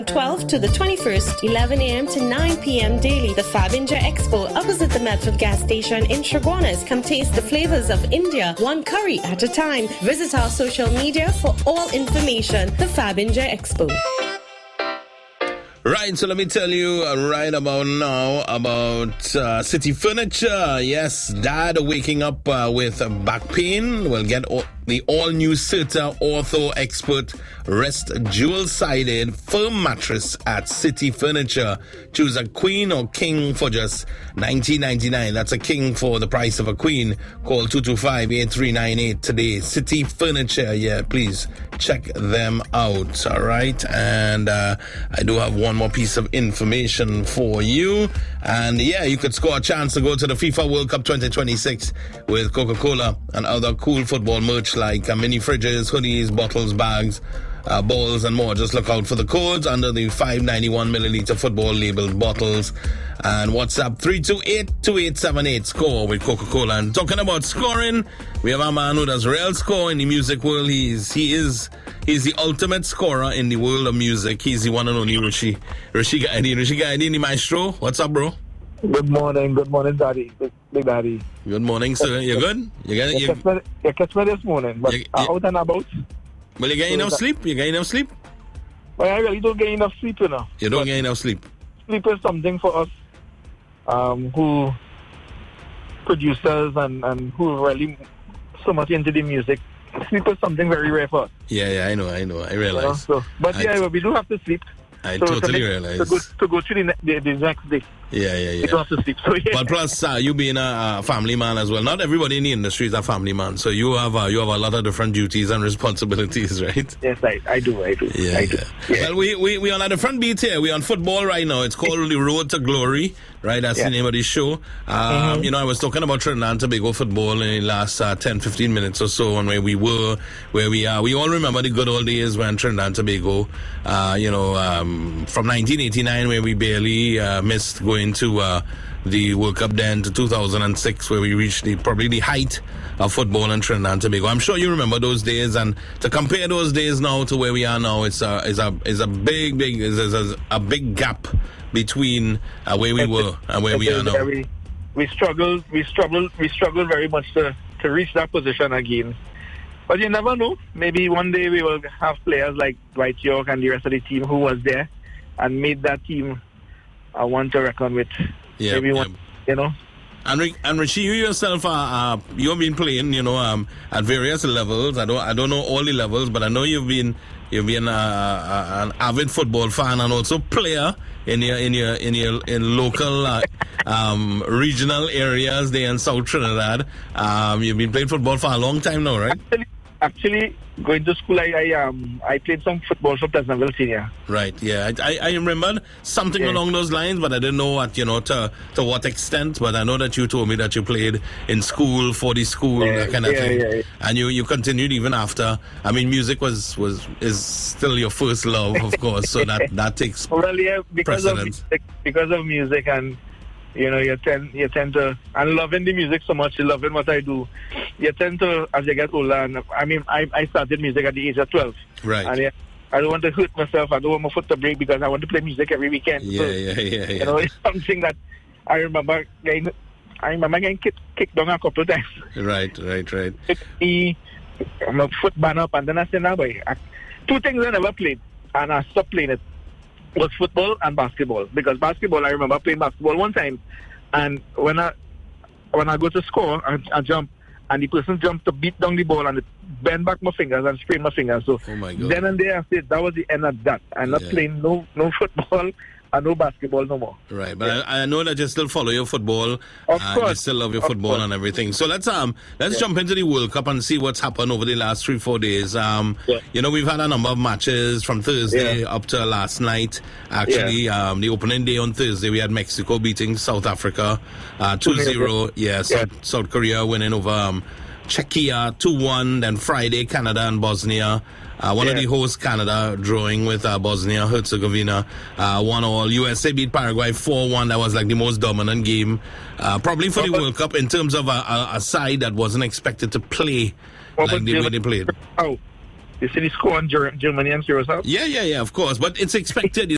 12th to the 21st, 11 a.m. to 9 p.m. daily. The Fabinja Expo opposite the Medford gas station in Chaguanas. Come taste the flavors of India, one curry at a time. Visit our social media for all information. The Fabinja Expo. Right, so let me tell you right about now about City Furniture. Yes, Dad waking up with back pain will get the all-new Serta Ortho Expert Rest dual-sided firm mattress at City Furniture. Choose a queen or king for just $19.99. That's a king for the price of a queen. Call 225-8398 today. City Furniture, yeah, please check them out, all right? And I do have one more piece of information for you. And yeah, you could score a chance to go to the FIFA World Cup 2026 with Coca-Cola and other cool football merch like mini fridges, hoodies, bottles, bags, balls and more. Just look out for the codes under the 591 milliliter football labeled bottles. And WhatsApp 328-2878. Score with Coca-Cola. And talking about scoring, we have a man who does real score in the music world. He's the ultimate scorer in the world of music. He's the one and only Rishi Gaidi, the maestro. What's up, bro? Good morning, Daddy. Big Daddy. Good morning, sir. You good? You catch me this morning, but out and about. Well, you get enough sleep? Well, I really don't get enough sleep, you know. You don't get enough sleep? Sleep is something for us who producers and who really so much into the music. Sleep is something very rare for us. Yeah, I know. I realize. But we do have to sleep. I totally realize. To go through the next day. Yeah. You don't have to sleep. So, yeah. But plus, you being a family man as well. Not everybody in the industry is a family man. So you have a lot of different duties and responsibilities, right? Yes, I do. Yeah. I do. Yeah. Well, we on a different beat here. We're on football right now. It's called The Road to Glory, right? That's the name of the show. You know, I was talking about Trinidad and Tobago football in the last 10-15 minutes or so, and where we are. We all remember the good old days when Trinidad and Tobago, from 1989, where we barely missed going to the World Cup, then to 2006, where we reached probably the height of football in Trinidad and Tobago. I'm sure you remember those days, and to compare those days now to where we are now, is a big gap between where we were and where we are now. We struggled very much to reach that position again. But you never know. Maybe one day we will have players like Dwight York and the rest of the team who was there and made that team one to reckon with. Yeah, maybe one, you know. And Richie, you yourself you've been playing, at various levels. I don't know all the levels, but I know you've been an avid football fan and also player in your local regional areas there in South Trinidad. You've been playing football for a long time now, right? Actually, going to school, I played some football for Pleasantville Senior. Right, yeah. I remember something along those lines, but I didn't know to what extent. But I know that you told me that you played in school, for the school, that kind of thing. Yeah. And you continued even after. I mean, music is still your first love, of course, so that takes precedence. Because of music and you tend to, and loving the music so much, loving what I do, you tend to, as you get older, and I started music at the age of 12. Right. And I don't want to hurt myself, I don't want my foot to break because I want to play music every weekend. Yeah. It's something that I remember getting kicked down a couple of times. Right. My foot band up, and then I said, two things I never played, and I stopped playing it. Was football and basketball, because basketball, I remember playing basketball one time, and when I go to score, I jump, and the person jumped to beat down the ball and it bend back my fingers and sprain my fingers. So then and there I said that was the end of that. I'm not playing no football and no basketball no more. Right, but I know that you still follow your football. Of course. You still love your football and everything. So let's jump into the World Cup and see what's happened over the last 3-4 days. We've had a number of matches from Thursday up to last night. Actually, the opening day on Thursday, we had Mexico beating South Africa 2-0. South Korea winning over Czechia 2-1. Then Friday, Canada and Bosnia. One of the hosts, Canada, drawing with Bosnia-Herzegovina 1-1. USA beat Paraguay 4-1. That was like the most dominant game, probably for the World Cup in terms of a side that wasn't expected to play like the way they played. Oh, you see the score on Germany and Curacao? Yeah, of course. But it's expected.